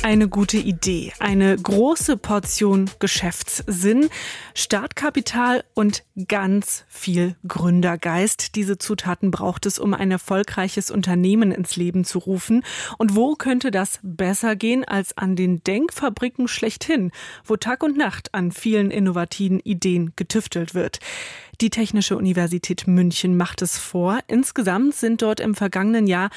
Eine gute Idee, eine große Portion Geschäftssinn, Startkapital und ganz viel Gründergeist. Diese Zutaten braucht es, um ein erfolgreiches Unternehmen ins Leben zu rufen. Und wo könnte das besser gehen als an den Denkfabriken schlechthin, wo Tag und Nacht an vielen innovativen Ideen getüftelt wird? Die Technische Universität München macht es vor. Insgesamt sind dort im vergangenen Jahr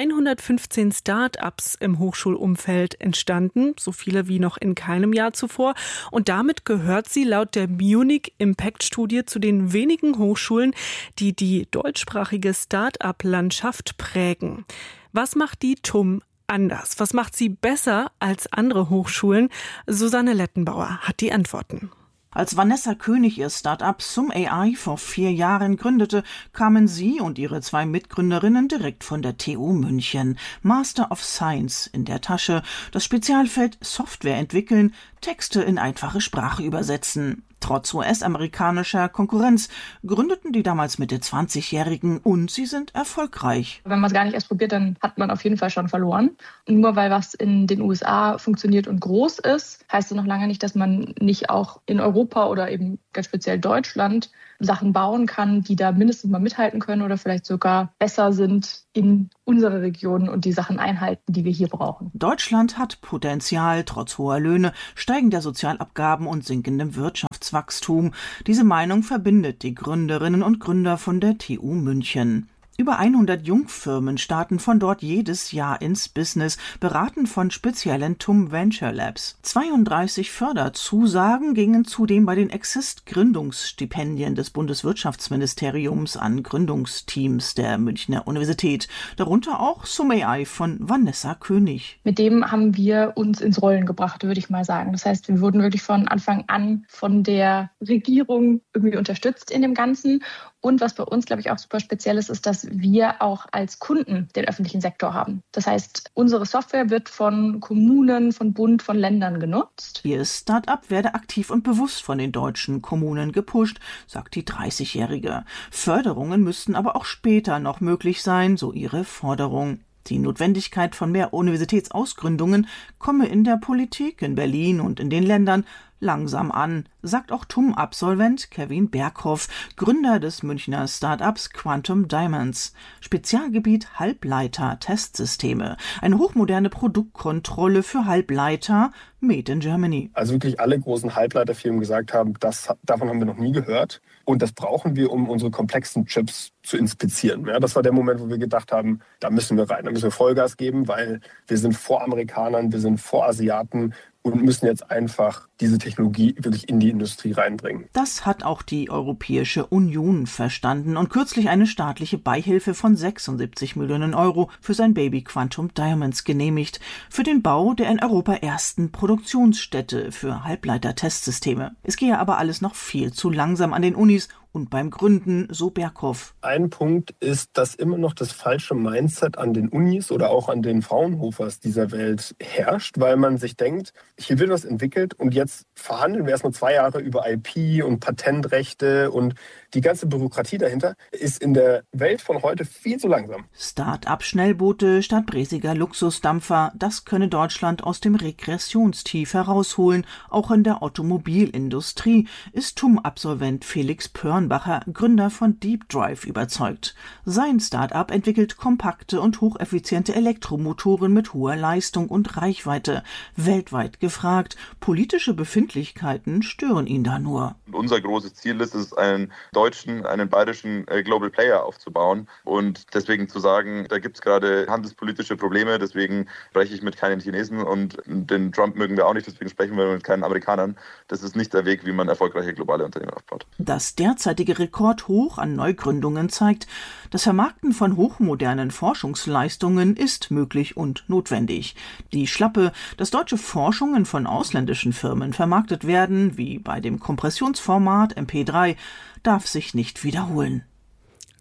115 Start-ups im Hochschulumfeld entstanden, so viele wie noch in keinem Jahr zuvor. Und damit gehört sie laut der Munich Impact Studie zu den wenigen Hochschulen, die die deutschsprachige Start-up-Landschaft prägen. Was macht die TUM anders? Was macht sie besser als andere Hochschulen? Susanne Lettenbauer hat die Antworten. Als Vanessa König ihr Start-up SumAI vor 4 Jahren gründete, kamen sie und ihre 2 Mitgründerinnen direkt von der TU München. Master of Science in der Tasche, das Spezialfeld Software entwickeln, Texte in einfache Sprache übersetzen. Trotz US-amerikanischer Konkurrenz gründeten die damals Mitte 20-Jährigen und sie sind erfolgreich. Wenn man es gar nicht erst probiert, dann hat man auf jeden Fall schon verloren. Und nur weil was in den USA funktioniert und groß ist, heißt es noch lange nicht, dass man nicht auch in Europa oder eben ganz speziell Deutschland Sachen bauen kann, die da mindestens mal mithalten können oder vielleicht sogar besser sind in unserer Region und die Sachen einhalten, die wir hier brauchen. Deutschland hat Potenzial, trotz hoher Löhne, steigender Sozialabgaben und sinkendem Wirtschaftswachstum. Diese Meinung verbindet die Gründerinnen und Gründer von der TU München. Über 100 Jungfirmen starten von dort jedes Jahr ins Business, beraten von speziellen TUM Venture Labs. 32 Förderzusagen gingen zudem bei den Exist-Gründungsstipendien des Bundeswirtschaftsministeriums an Gründungsteams der Münchner Universität, darunter auch SumAI von Vanessa König. Mit dem haben wir uns ins Rollen gebracht, würde ich mal sagen. Das heißt, wir wurden wirklich von Anfang an von der Regierung irgendwie unterstützt in dem Ganzen. Und was bei uns, glaube ich, auch super speziell ist, ist, dass wir auch als Kunden den öffentlichen Sektor haben. Das heißt, unsere Software wird von Kommunen, von Bund, von Ländern genutzt. Ihr Start-up werde aktiv und bewusst von den deutschen Kommunen gepusht, sagt die 30-Jährige. Förderungen müssten aber auch später noch möglich sein, so ihre Forderung. Die Notwendigkeit von mehr Universitätsausgründungen komme in der Politik, in Berlin und in den Ländern langsam an, sagt auch TUM-Absolvent Kevin Berghoff, Gründer des Münchner Start-ups Quantum Diamonds. Spezialgebiet Halbleiter-Testsysteme, eine hochmoderne Produktkontrolle für Halbleiter, made in Germany. Also wirklich alle großen Halbleiterfirmen gesagt haben, davon haben wir noch nie gehört. Und das brauchen wir, um unsere komplexen Chips zu inspizieren. Ja, das war der Moment, wo wir gedacht haben, da müssen wir rein, da müssen wir Vollgas geben, weil wir sind vor Amerikanern, wir sind vor Asiaten und müssen jetzt einfach diese Technologie wirklich in die Industrie reinbringen. Das hat auch die Europäische Union verstanden und kürzlich eine staatliche Beihilfe von 76 Millionen Euro für sein Baby Quantum Diamonds genehmigt, für den Bau der in Europa ersten Produktionsstätte für Halbleiter-Testsysteme. Es gehe aber alles noch viel zu langsam an den Unis und beim Gründen, so Berghoff. Ein Punkt ist, dass immer noch das falsche Mindset an den Unis oder auch an den Fraunhofers dieser Welt herrscht, weil man sich denkt, hier wird was entwickelt und jetzt verhandeln wir erstmal 2 Jahre über IP und Patentrechte und die ganze Bürokratie dahinter ist in der Welt von heute viel zu langsam. Start-up-Schnellboote statt bräsiger Luxusdampfer, das könne Deutschland aus dem Regressionstief herausholen. Auch in der Automobilindustrie ist TUM-Absolvent Felix Pörnbacher, Gründer von Deep Drive, überzeugt. Sein Start-up entwickelt kompakte und hocheffiziente Elektromotoren mit hoher Leistung und Reichweite. Weltweit gefragt, politische Befindlichkeiten stören ihn da nur. Unser großes Ziel ist es, einen bayerischen Global Player aufzubauen und deswegen zu sagen, da gibt es gerade handelspolitische Probleme, deswegen spreche ich mit keinen Chinesen und den Trump mögen wir auch nicht, deswegen sprechen wir mit keinen Amerikanern. Das ist nicht der Weg, wie man erfolgreiche globale Unternehmen aufbaut. Das derzeitige Rekordhoch an Neugründungen zeigt, das Vermarkten von hochmodernen Forschungsleistungen ist möglich und notwendig. Die Schlappe, dass deutsche Forschungen von ausländischen Firmen vermarktet werden, wie bei dem Kompressionsformat MP3, darf sich nicht wiederholen.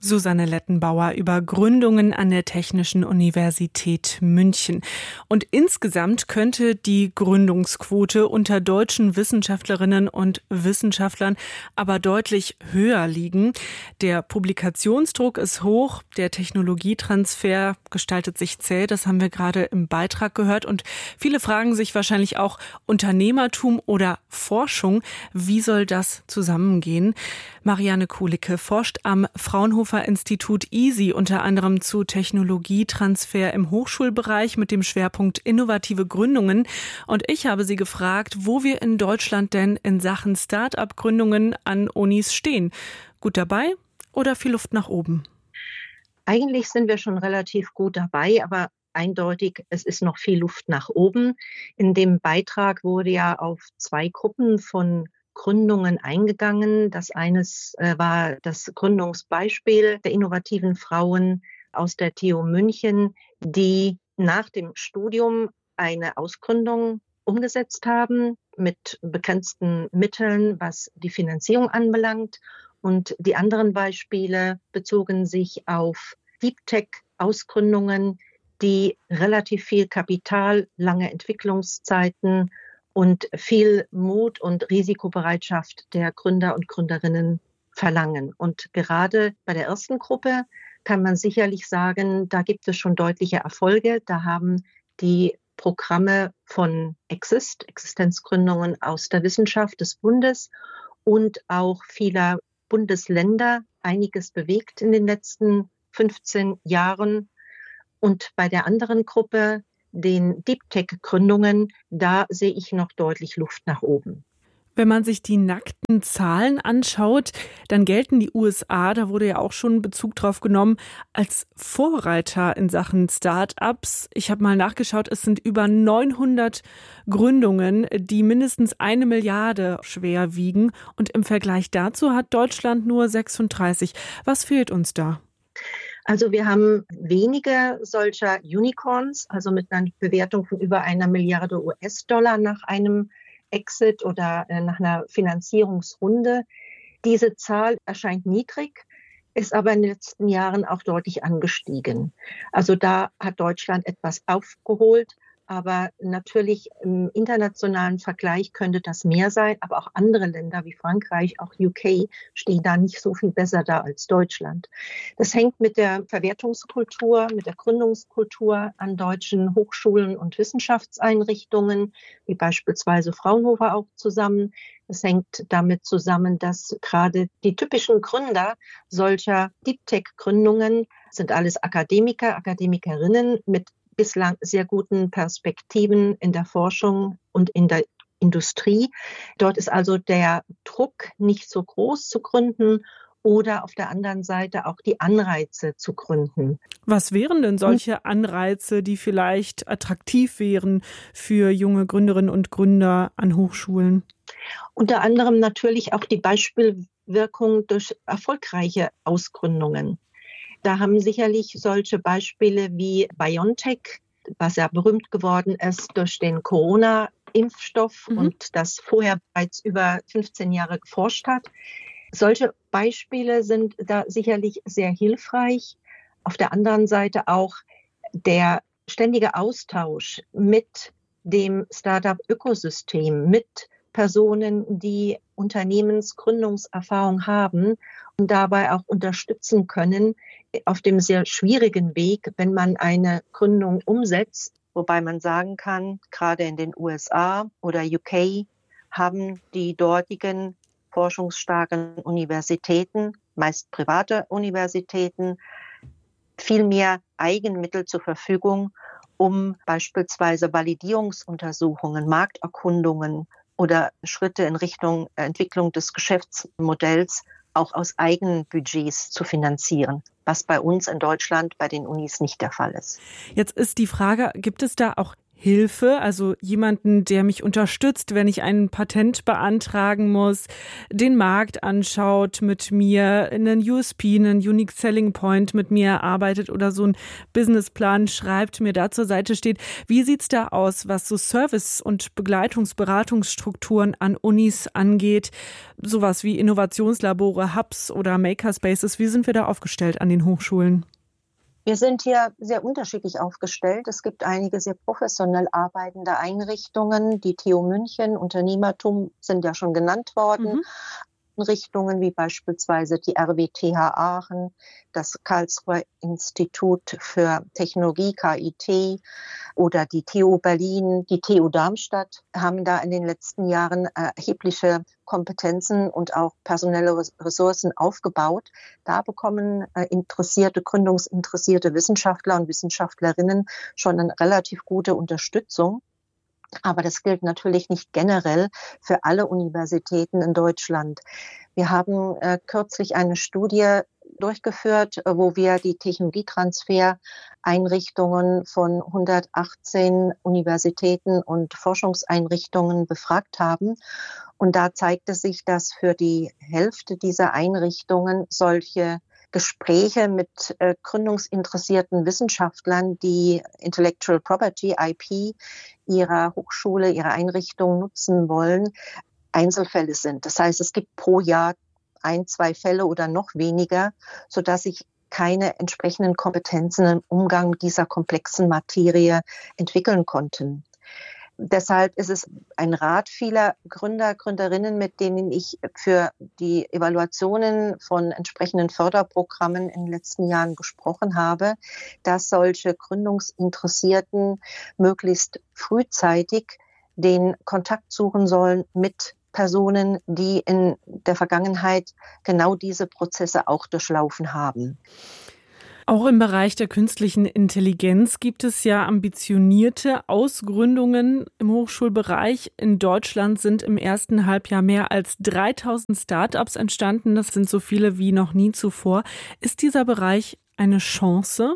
Susanne Lettenbauer über Gründungen an der Technischen Universität München. Und insgesamt könnte die Gründungsquote unter deutschen Wissenschaftlerinnen und Wissenschaftlern aber deutlich höher liegen. Der Publikationsdruck ist hoch, der Technologietransfer gestaltet sich zäh, das haben wir gerade im Beitrag gehört. Und viele fragen sich wahrscheinlich auch, Unternehmertum oder Forschung, wie soll das zusammengehen? Marianne Kulicke forscht am Fraunhofer-Institut EASY unter anderem zu Technologietransfer im Hochschulbereich mit dem Schwerpunkt innovative Gründungen. Und ich habe sie gefragt, wo wir in Deutschland denn in Sachen Start-up-Gründungen an Unis stehen. Gut dabei oder viel Luft nach oben? Eigentlich sind wir schon relativ gut dabei, aber eindeutig, es ist noch viel Luft nach oben. In dem Beitrag wurde ja auf 2 Gruppen von Gründungen eingegangen. Das eines war das Gründungsbeispiel der innovativen Frauen aus der TU München, die nach dem Studium eine Ausgründung umgesetzt haben mit begrenzten Mitteln, was die Finanzierung anbelangt. Und die anderen Beispiele bezogen sich auf Deep Tech-Ausgründungen, die relativ viel Kapital, lange Entwicklungszeiten und viel Mut und Risikobereitschaft der Gründer und Gründerinnen verlangen. Und gerade bei der ersten Gruppe kann man sicherlich sagen, da gibt es schon deutliche Erfolge. Da haben die Programme von Existenzgründungen aus der Wissenschaft des Bundes und auch vieler Bundesländer einiges bewegt in den letzten 15 Jahren. Und bei der anderen Gruppe, den Deep Tech-Gründungen, da sehe ich noch deutlich Luft nach oben. Wenn man sich die nackten Zahlen anschaut, dann gelten die USA, da wurde ja auch schon Bezug drauf genommen, als Vorreiter in Sachen Start-ups. Ich habe mal nachgeschaut, es sind über 900 Gründungen, die mindestens 1 Milliarde schwer wiegen. Und im Vergleich dazu hat Deutschland nur 36. Was fehlt uns da? Also wir haben wenige solcher Unicorns, also mit einer Bewertung von über 1 Milliarde US-Dollar nach einem Exit oder nach einer Finanzierungsrunde. Diese Zahl erscheint niedrig, ist aber in den letzten Jahren auch deutlich angestiegen. Also da hat Deutschland etwas aufgeholt. Aber natürlich im internationalen Vergleich könnte das mehr sein. Aber auch andere Länder wie Frankreich, auch UK, stehen da nicht so viel besser da als Deutschland. Das hängt mit der Verwertungskultur, mit der Gründungskultur an deutschen Hochschulen und Wissenschaftseinrichtungen, wie beispielsweise Fraunhofer auch zusammen. Es hängt damit zusammen, dass gerade die typischen Gründer solcher Deep-Tech-Gründungen sind alles Akademiker, Akademikerinnen mit bislang sehr guten Perspektiven in der Forschung und in der Industrie. Dort ist also der Druck nicht so groß zu gründen oder auf der anderen Seite auch die Anreize zu gründen. Was wären denn solche Anreize, die vielleicht attraktiv wären für junge Gründerinnen und Gründer an Hochschulen? Unter anderem natürlich auch die Beispielwirkung durch erfolgreiche Ausgründungen. Da haben sicherlich solche Beispiele wie BioNTech, was ja berühmt geworden ist durch den Corona-Impfstoff und das vorher bereits über 15 Jahre geforscht hat. Solche Beispiele sind da sicherlich sehr hilfreich. Auf der anderen Seite auch der ständige Austausch mit dem Startup-Ökosystem, mit Personen, die Unternehmensgründungserfahrung haben und dabei auch unterstützen können auf dem sehr schwierigen Weg, wenn man eine Gründung umsetzt. Wobei man sagen kann, gerade in den USA oder UK haben die dortigen forschungsstarken Universitäten, meist private Universitäten, viel mehr Eigenmittel zur Verfügung, um beispielsweise Validierungsuntersuchungen, Markterkundungen oder Schritte in Richtung Entwicklung des Geschäftsmodells auch aus eigenen Budgets zu finanzieren, was bei uns in Deutschland bei den Unis nicht der Fall ist. Jetzt ist die Frage, gibt es da auch Hilfe, also jemanden, der mich unterstützt, wenn ich ein Patent beantragen muss, den Markt anschaut, mit mir einen USP, einen Unique Selling Point mit mir erarbeitet oder so einen Businessplan schreibt, mir da zur Seite steht. Wie sieht's da aus, was so Service- und Beratungsstrukturen an Unis angeht? Sowas wie Innovationslabore, Hubs oder Makerspaces. Wie sind wir da aufgestellt an den Hochschulen? Wir sind hier sehr unterschiedlich aufgestellt. Es gibt einige sehr professionell arbeitende Einrichtungen. Die TU München, Unternehmertum sind ja schon genannt worden. Einrichtungen wie beispielsweise die RWTH Aachen, das Karlsruher Institut für Technologie, KIT, oder die TU Berlin, die TU Darmstadt haben da in den letzten Jahren erhebliche Kompetenzen und auch personelle Ressourcen aufgebaut. Da bekommen gründungsinteressierte Wissenschaftler und Wissenschaftlerinnen schon eine relativ gute Unterstützung. Aber das gilt natürlich nicht generell für alle Universitäten in Deutschland. Wir haben kürzlich eine Studie durchgeführt, wo wir die Technologietransfereinrichtungen von 118 Universitäten und Forschungseinrichtungen befragt haben. Und da zeigte sich, dass für die Hälfte dieser Einrichtungen solche Gespräche mit gründungsinteressierten Wissenschaftlern, die Intellectual Property, IP, ihrer Hochschule, ihrer Einrichtung nutzen wollen, Einzelfälle sind. Das heißt, es gibt pro Jahr 1, 2 Fälle oder noch weniger, sodass sich keine entsprechenden Kompetenzen im Umgang mit dieser komplexen Materie entwickeln konnten. Deshalb ist es ein Rat vieler Gründer, Gründerinnen, mit denen ich für die Evaluationen von entsprechenden Förderprogrammen in den letzten Jahren gesprochen habe, dass solche Gründungsinteressierten möglichst frühzeitig den Kontakt suchen sollen mit Personen, die in der Vergangenheit genau diese Prozesse auch durchlaufen haben. Auch im Bereich der künstlichen Intelligenz gibt es ja ambitionierte Ausgründungen im Hochschulbereich. In Deutschland sind im ersten Halbjahr mehr als 3000 Start-ups entstanden. Das sind so viele wie noch nie zuvor. Ist dieser Bereich eine Chance?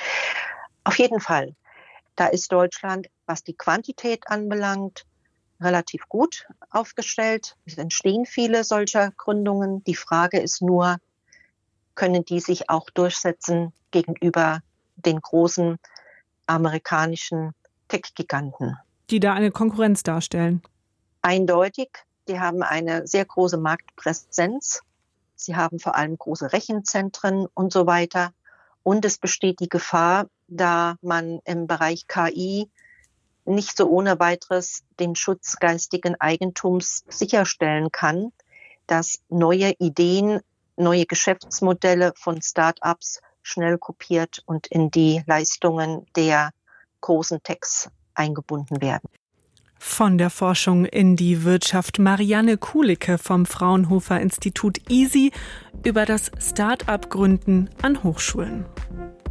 Auf jeden Fall. Da ist Deutschland, was die Quantität anbelangt, relativ gut aufgestellt. Es entstehen viele solcher Gründungen. Die Frage ist nur, können die sich auch durchsetzen gegenüber den großen amerikanischen Tech-Giganten? Die da eine Konkurrenz darstellen? Eindeutig. Die haben eine sehr große Marktpräsenz. Sie haben vor allem große Rechenzentren und so weiter. Und es besteht die Gefahr, da man im Bereich KI nicht so ohne weiteres den Schutz geistigen Eigentums sicherstellen kann, dass neue Ideen, neue Geschäftsmodelle von Start-ups schnell kopiert und in die Leistungen der großen Techs eingebunden werden. Von der Forschung in die Wirtschaft. Marianne Kulicke vom Fraunhofer Institut EASY über das Start-up-Gründen an Hochschulen.